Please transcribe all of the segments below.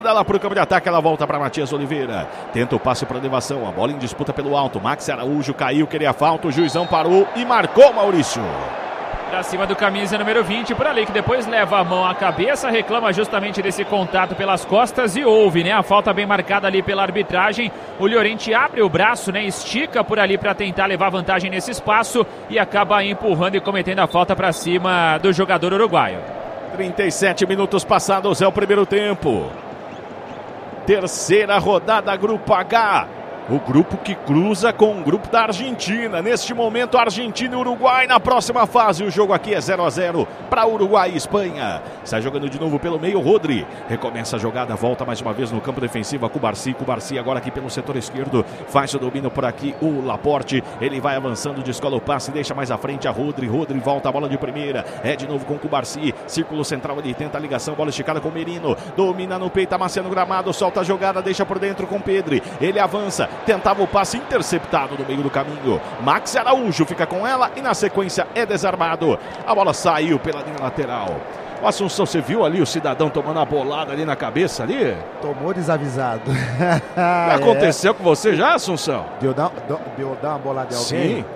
Lá para o campo de ataque, ela volta para Matias Oliveira. Tenta o passe para elevação. A bola em disputa pelo alto. Max Araújo caiu, queria falta. O juizão parou e marcou, Maurício. Pra cima do camisa número 20, por ali, que depois leva a mão à cabeça, reclama justamente desse contato pelas costas e houve, né? A falta bem marcada ali pela arbitragem. O Llorente abre o braço, né? Estica por ali para tentar levar vantagem nesse espaço e acaba empurrando e cometendo a falta para cima do jogador uruguaio. 37 minutos passados, é o primeiro tempo. Terceira rodada, Grupo H. O grupo que cruza com o grupo da Argentina. Neste momento, Argentina e Uruguai. Na próxima fase, o jogo aqui é 0-0 para Uruguai e Espanha. Sai jogando de novo pelo meio, Rodri. Recomeça a jogada, volta mais uma vez no campo defensivo. Cubarsi agora aqui pelo setor esquerdo. Faz o domínio por aqui, o Laporte. Ele vai avançando, descola o passe, deixa mais à frente a Rodri. Rodri volta a bola de primeira. É de novo com Cubarsi. Círculo central, ele tenta a ligação. Bola esticada com o Merino. Domina no peito, amaciando o gramado. Solta a jogada, deixa por dentro com Pedri. Ele avança. Tentava o passe interceptado no meio do caminho. Max Araújo fica com ela e na sequência é desarmado. A bola saiu pela linha lateral. O Assunção, você viu ali o cidadão tomando a bolada ali na cabeça ali? Tomou desavisado. Aconteceu com você já, Assunção? Deu dar uma bolada em alguém? Sim.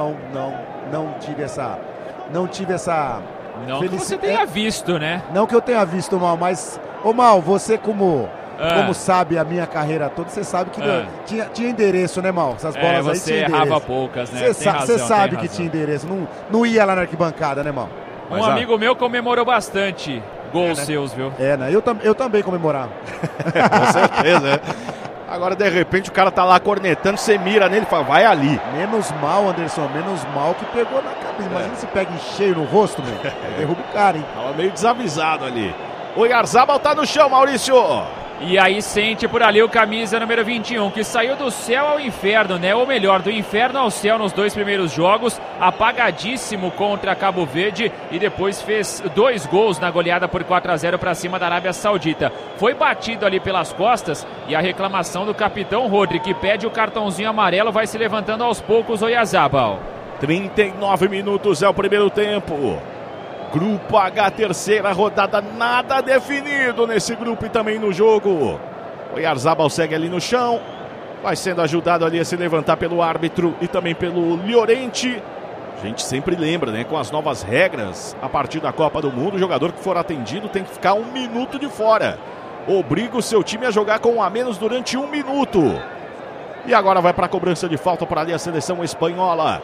Não tive essa... Não que você tenha visto, né? Não que eu tenha visto, Mal, mas... Ô Mal, você como sabe a minha carreira toda, você sabe que tinha endereço, né, Mal? Essas bolas aí tinha endereço. Você errava poucas, né? Você sabe que tinha endereço. Não ia lá na arquibancada, né, Mal? Um amigo meu comemorou bastante gols seus, viu? Né? Eu também comemorava. Com certeza, né? Agora, de repente, o cara tá lá cornetando, você mira nele e fala, vai ali. Menos mal, Anderson, menos mal que pegou na cabeça. Imagina se pega em cheio no rosto, meu. Derruba o cara, hein? Tava meio desavisado ali. O Oyarzabal tá no chão, Maurício. E aí sente por ali o camisa número 21, que saiu do céu ao inferno, né? Ou melhor, do inferno ao céu nos dois primeiros jogos, apagadíssimo contra Cabo Verde e depois fez 2 gols na goleada por 4-0 para cima da Arábia Saudita. Foi batido ali pelas costas e a reclamação do capitão Rodri, que pede o cartãozinho amarelo, vai se levantando aos poucos, Oyarzabal. 39 minutos é o primeiro tempo. Grupo H, terceira rodada, nada definido nesse grupo e também no jogo. O Oyarzabal segue ali no chão, vai sendo ajudado ali a se levantar pelo árbitro e também pelo Llorente. A gente sempre lembra, né, com as novas regras, a partir da Copa do Mundo, o jogador que for atendido tem que ficar 1 minuto de fora. Obriga o seu time a jogar com 1 a menos durante 1 minuto. E agora vai para a cobrança de falta para ali a seleção espanhola.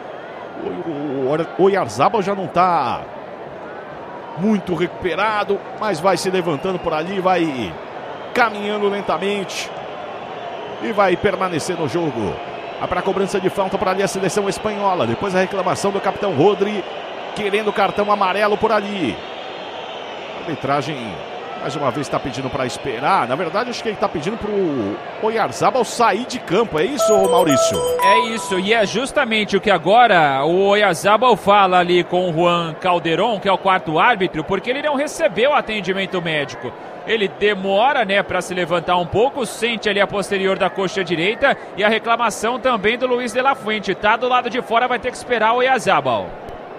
O Oyarzabal já não está muito recuperado, mas vai se levantando por ali, vai caminhando lentamente e vai permanecer no jogo. Vai para a cobrança de falta para ali a seleção espanhola. Depois a reclamação do capitão Rodri, querendo cartão amarelo por ali. A arbitragem mais uma vez está pedindo para esperar. Na verdade, acho que ele está pedindo para o Oyarzabal sair de campo. É isso, Maurício? É isso, e é justamente o que agora o Oyarzabal fala ali com o Juan Calderón, que é o quarto árbitro, porque ele não recebeu atendimento médico. Ele demora, né, para se levantar um pouco, sente ali a posterior da coxa direita e a reclamação também do Luiz de la Fuente. Tá do lado de fora, vai ter que esperar o Oyarzabal.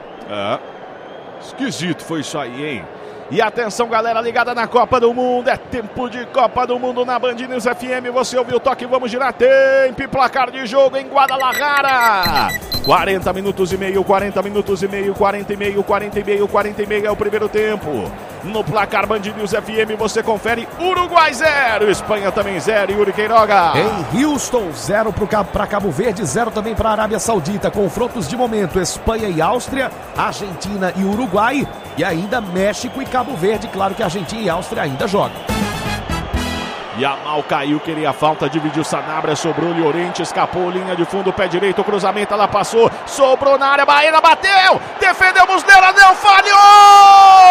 Esquisito foi isso aí, hein? E atenção, galera ligada na Copa do Mundo, é tempo de Copa do Mundo na Band News FM, você ouviu o toque, vamos girar, tempo e placar de jogo em Guadalajara. 40 minutos e meio, 40 minutos e meio, 40 e meio, 40 e meio, 40 e meio é o primeiro tempo. No placar Band News FM você confere Uruguai 0, Espanha também 0, Yuri Queiroga. Em Houston, 0 para Cabo Verde, 0 também para a Arábia Saudita. Confrontos de momento, Espanha e Áustria, Argentina e Uruguai e ainda México e Cabo Verde. Claro que a Argentina e a Áustria ainda jogam. Yamal caiu, queria falta, dividiu Sanabria, sobrou Llorente, escapou, linha de fundo, pé direito, cruzamento, ela passou, sobrou na área, Baena bateu, defendeu Muslera, não falhou!